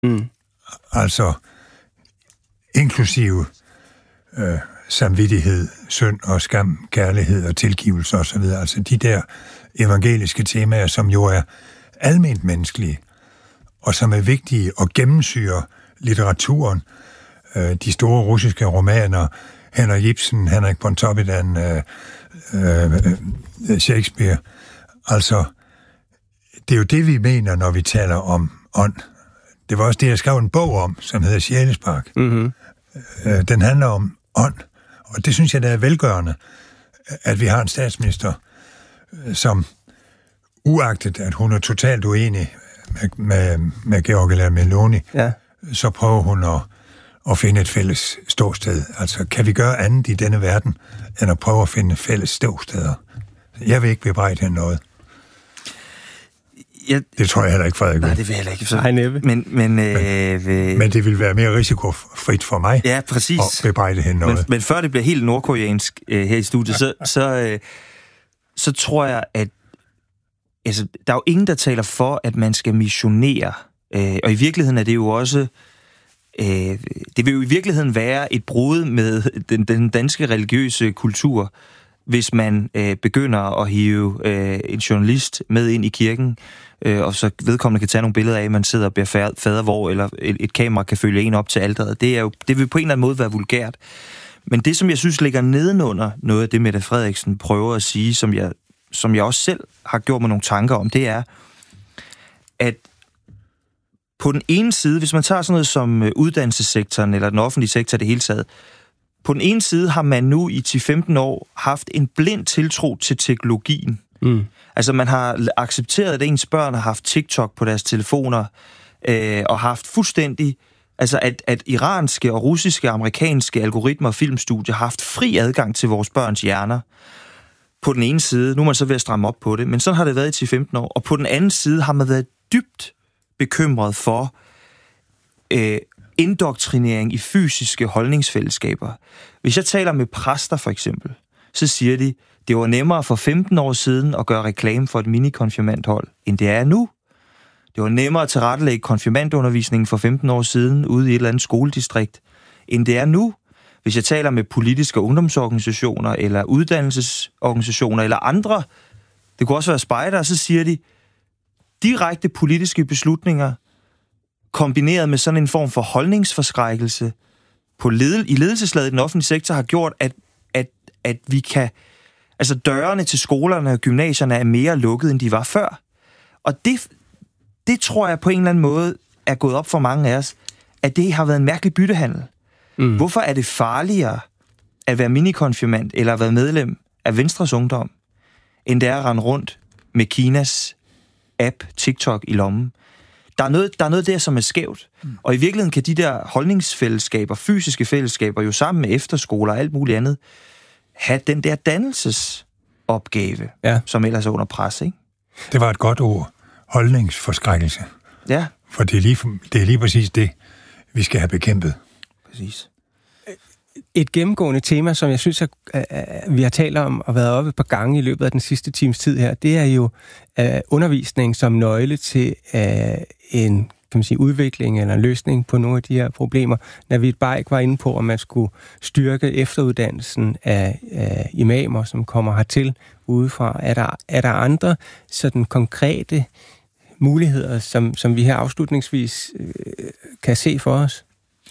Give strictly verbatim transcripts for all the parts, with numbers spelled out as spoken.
Mm. Altså inklusive øh, samvittighed, synd og skam, kærlighed og tilgivelse osv. Altså de der evangeliske temaer, som jo er alment menneskelige, og som er vigtige at gennemsyre litteraturen. Øh, de store russiske romaner, Henrik Ibsen, Henrik Pontoppidan, øh, øh, Shakespeare. Altså, det er jo det, vi mener, når vi taler om ånd. Det var også det, jeg skrev en bog om, som hedder Sjælespark. Mm-hmm. Øh, den handler om ånd, og det synes jeg, det er velgørende, at vi har en statsminister, som uagtet, at hun er totalt uenig med, med, med Giorgia Meloni, ja. så prøver hun at, at finde et fælles ståsted. Altså, kan vi gøre andet i denne verden, end at prøve at finde fælles ståsteder? Jeg vil ikke bebrejde hende noget. Jeg, det tror jeg heller ikke, Frederik. Nej, det vil jeg heller ikke. Så, nej, næppe. Men, men, øh, men, øh, men det vil være mere risikofrit for mig ja, præcis. at bebrejde hende noget. Men, men før det bliver helt nordkoreansk øh, her i studiet, så, så, øh, så tror jeg, at altså, der er jo ingen, der taler for, at man skal missionere. Øh, og i virkeligheden er det jo også... Øh, det vil jo i virkeligheden være et brud med den, den danske religiøse kultur, hvis man øh, begynder at hive øh, en journalist med ind i kirken, øh, og så vedkommende kan tage nogle billeder af, at man sidder og beder fadervor, eller et, et kamera kan følge en op til alteret. Det, er jo, det vil på en eller anden måde være vulgært. Men det, som jeg synes ligger nedenunder noget af det, Mette Frederiksen prøver at sige, som jeg, som jeg også selv har gjort mig nogle tanker om, det er, at på den ene side, hvis man tager sådan noget som uddannelsessektoren, eller den offentlige sektor det hele taget, på den ene side har man nu i ti til femten år haft en blind tiltro til teknologien. Mm. Altså man har accepteret, at ens børn har haft TikTok på deres telefoner, øh, og haft fuldstændig, altså at, at iranske og russiske og amerikanske algoritmer og filmstudier har haft fri adgang til vores børns hjerner. På den ene side, nu er man så ved at stramme op på det, men sådan har det været i ti til femten år. Og på den anden side har man været dybt bekymret for øh, indoktrinering i fysiske holdningsfællesskaber. Hvis jeg taler med præster for eksempel, så siger de, det var nemmere for femten år siden at gøre reklame for et mini-konfirmandhold, end det er nu. Det var nemmere at tilrettelægge konfirmandundervisningen for femten år siden ude i et eller andet skoledistrikt, end det er nu. Hvis jeg taler med politiske ungdomsorganisationer, eller uddannelsesorganisationer, eller andre, det kunne også være spejdere, så siger de, direkte politiske beslutninger, kombineret med sådan en form for holdningsforskrækkelse på led- i ledelseslaget i den offentlige sektor, har gjort, at, at, at vi kan... Altså, dørene til skolerne og gymnasierne er mere lukket, end de var før. Og det, det tror jeg på en eller anden måde er gået op for mange af os, at det har været en mærkelig byttehandel. Mm. Hvorfor er det farligere at være minikonfirmand eller at være medlem af Venstres Ungdom, end det er at rende rundt med Kinas app, TikTok i lommen? Der er noget, der er noget der, som er skævt. Mm. Og i virkeligheden kan de der holdningsfællesskaber, fysiske fællesskaber, jo sammen med efterskoler og alt muligt andet, have den der dannelsesopgave, ja. som ellers er under pres, ikke? Det var et godt ord. Holdningsforskrækkelse. Ja. For det er lige, det er lige præcis det, vi skal have bekæmpet. Præcis. Et gennemgående tema, som jeg synes, at, at vi har talt om og været oppe et par gange i løbet af den sidste times tid her, det er jo uh, undervisning som nøgle til uh, en kan man sige, udvikling eller en løsning på nogle af de her problemer. Navid Baik var inde på, at man skulle styrke efteruddannelsen af, af imamer, som kommer hertil udefra. Er der, er der andre sådan konkrete muligheder, som, som vi her afslutningsvis uh, kan se for os?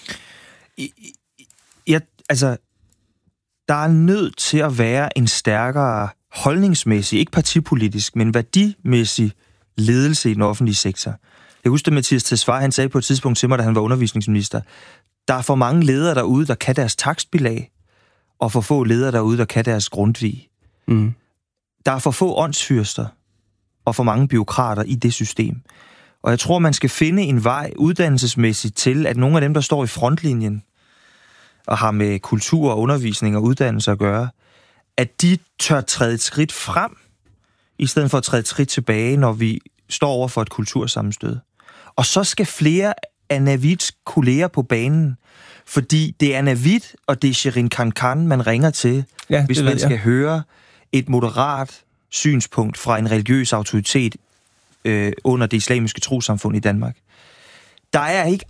Ja, altså, der er nødt til at være en stærkere holdningsmæssig, ikke partipolitisk, men værdimæssig ledelse i den offentlige sektor. Jeg husker, at Mathias Tesfaye, han sagde på et tidspunkt til mig, da han var undervisningsminister, der er for mange ledere derude, der kan deres takstbilag, og for få ledere derude, der kan deres Grundtvig. Mm. Der er for få åndsfyrster, og for mange bureaukrater i det system. Og jeg tror, man skal finde en vej uddannelsesmæssigt til, at nogle af dem, der står i frontlinjen, og har med kultur og undervisning og uddannelse at gøre, at de tør træde et skridt frem, i stedet for at træde et skridt tilbage, når vi står over for et kultursammenstød. Og så skal flere af Navids kolleger på banen, fordi det er Navid, og det er Sherin Khankan, man ringer til, ja, hvis man skal høre et moderat synspunkt fra en religiøs autoritet øh, under det islamiske trossamfund i Danmark. der er ikke